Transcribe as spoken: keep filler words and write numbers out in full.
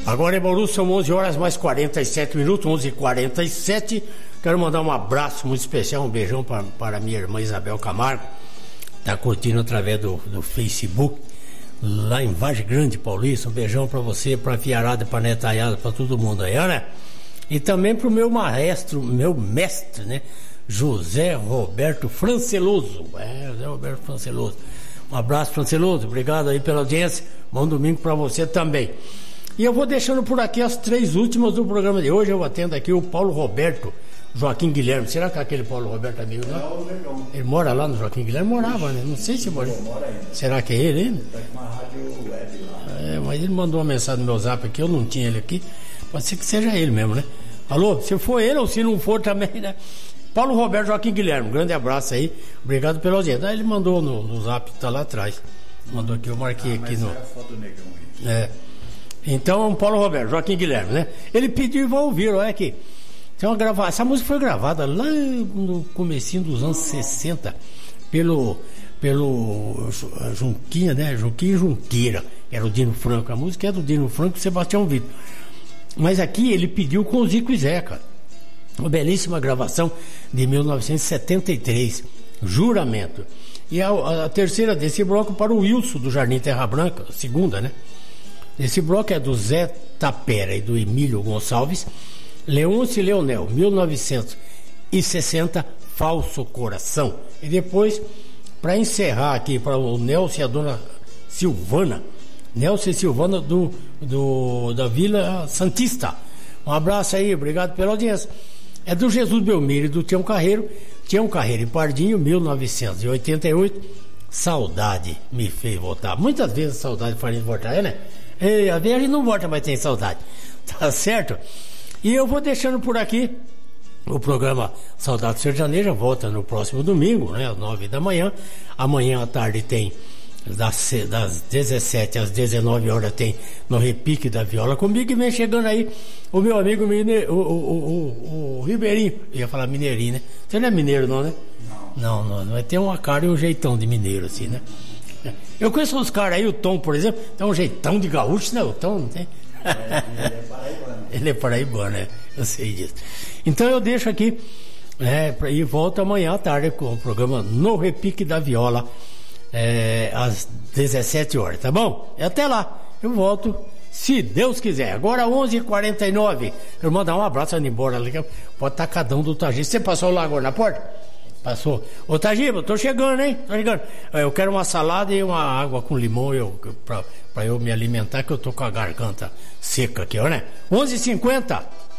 Agora em Bauru são onze horas mais quarenta e sete minutos, onze e quarenta e sete. Quero mandar um abraço muito especial, um beijão para, para minha irmã Isabel Camargo. Está curtindo através do, do Facebook, lá em Vargem Grande, Paulista. Um beijão para você, para a Fiarada, para a Netaiada, para todo mundo aí, né? E também para o meu maestro, meu mestre, né? José Roberto Franceloso. É, José Roberto Franceloso. Um abraço, Franceloso. Obrigado aí pela audiência. Bom domingo para você também. E eu vou deixando por aqui as três últimas do programa de hoje. Eu atendo aqui o Paulo Roberto Joaquim Guilherme. Será que é aquele Paulo Roberto amigo, não? Não, ele mora lá no Joaquim Guilherme? Morava, né? Não sei se mora. Será que é ele ainda? Tá com uma rádio web lá. É, mas ele mandou uma mensagem no meu zap aqui, eu não tinha ele aqui. Pode ser que seja ele mesmo, né? Alô, se for ele ou se não for também, né? Paulo Roberto Joaquim Guilherme, um grande abraço aí. Obrigado pela audiência. Aí ele mandou no, no zap, tá lá atrás. Mandou aqui, eu marquei ah, aqui no. É a foto do negão aí. É. Então, Paulo Roberto, Joaquim Guilherme, né? Ele pediu e vai ouvir, olha aqui. Tem uma grava... Essa música foi gravada lá no comecinho dos anos sessenta pelo, pelo Junquinha, né? Junquinha e Junqueira, que era o Dino Franco. A música é do Dino Franco e Sebastião Vitor. Mas aqui ele pediu com o Zico e Zeca. Uma belíssima gravação de mil novecentos e setenta e três, Juramento. E a, a terceira desse bloco para o Wilson, do Jardim Terra Branca, a segunda, né? Esse bloco é do Zé Tapera e do Emílio Gonçalves. Leôncio e Leonel, mil novecentos e sessenta, Falso Coração. E depois, para encerrar aqui, para o Nelson e a dona Silvana, Nelson e Silvana do, do, da Vila Santista. Um abraço aí, obrigado pela audiência. É do Jesus Belmiro e do Tião Carreiro. Tião Carreiro e Pardinho, mil novecentos e oitenta e oito. Saudade me fez voltar. Muitas vezes a saudade faz a gente voltar, é, né? Ei, a gente não volta, mas tem saudade. Tá certo? E eu vou deixando por aqui o programa Saudade Sertaneja. Volta no próximo domingo, né? Às nove da manhã. Amanhã à tarde tem das, das dezessete às dezenove horas tem no Repique da Viola comigo. E vem chegando aí o meu amigo Mine, o, o, o, o, o Ribeirinho. Eu ia falar mineirinho, né? Você não é mineiro não, né? Não, não, não. Tem uma cara e um jeitão de mineiro assim, né? Eu conheço uns caras aí, o Tom, por exemplo, tem um jeitão de gaúcho, né? O Tom não tem? É, ele é paraibano. Ele é paraibano, né? Eu sei disso. Então eu deixo aqui, né, e volto amanhã à tarde com o programa No Repique da Viola, é, às dezessete horas, tá bom? E até lá, eu volto, se Deus quiser. Agora onze e quarenta e nove, eu vou mandar um abraço indo embora ali, pode estar cada um do Tagiba. Você passou lá agora na porta? Passou. Ô Tagiba, tô chegando, hein? Tô chegando. Eu quero uma salada e uma água com limão eu, pra, pra eu me alimentar, que eu tô com a garganta seca aqui, ó, né? onze e cinquenta.